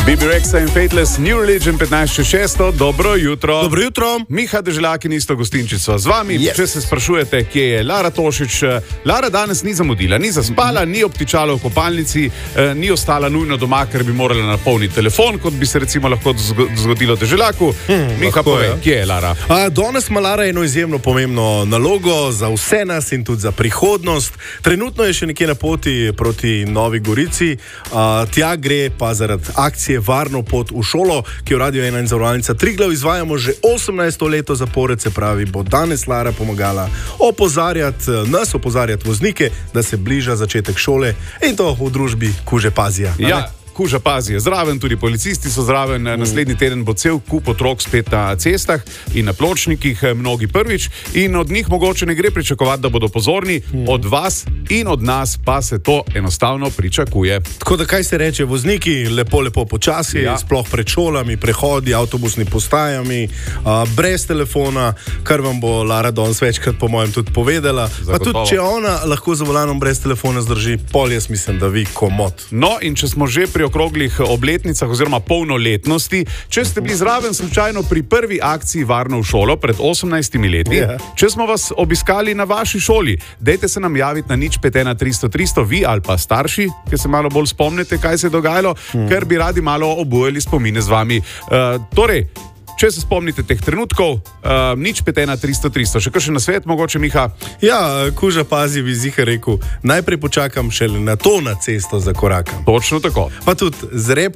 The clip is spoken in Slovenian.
Bibi Rexa in Fateless, New Religion 15.6. Dobro jutro. Dobro jutro. Miha Deželjak in Isto Gostinčico z vami. Yes. Če se sprašujete, kje je Lara Tošič, Lara danes ni zamudila, ni zaspala, ni obtičala v kopalnici, ni ostala nujno doma, ker bi morala napolniti telefon, kot bi se recimo lahko zgodilo Deželjaku. Miha, povej, kje je Lara? Danes ima Lara eno izjemno pomembno nalogo za vse nas in tudi za prihodnost. Trenutno je še nekje na poti proti Novi Gorici, tja gre pa zaradi akcije Varno pot v šolo, ki jo Radio 1 in Zavarovalnica Triglav izvajamo že 18. leto zapored, se pravi, bo danes Lara pomagala opozarjati voznike, da se bliža začetek šole in to v družbi Kuže Pazija. Ja. Kuža Pazije, zraven tudi policisti so zraven, naslednji teden bo cel kup otrok spet na cestah in na pločnikih, mnogi prvič, in od njih mogoče ne gre pričakovati, da bodo pozorni, od vas in od nas pa se to enostavno pričakuje. Tako da kaj se reče, vozniki, lepo počasi, sploh pred šolami, prehodi, avtobusni postajami, brez telefona, kar vam bo Lara danes večkrat po mojem tudi povedala. Pa tudi, če ona lahko za volanom brez telefona zdrži, pol jaz mislim, da vi komot. No, in če smo že pri okroglih obletnicah oziroma polnoletnosti, če ste bili zraven slučajno pri prvi akciji Varno v šolo pred 18 leti, če smo vas obiskali na vaši šoli, dajte se nam javiti na 051 300 300, vi ali pa starši, ki se malo bolj spomnite, kaj se je dogajalo, ker bi radi malo obujali spomine z vami. Torej, če se spomnite teh trenutkov, 051 300 300. Še kakšen nasvet, mogoče, Miha? Ja, Kuža Pazi bi ziher rekel, najprej počakam šele na to na cesto za korakam. Točno tako. Pa tudi zreb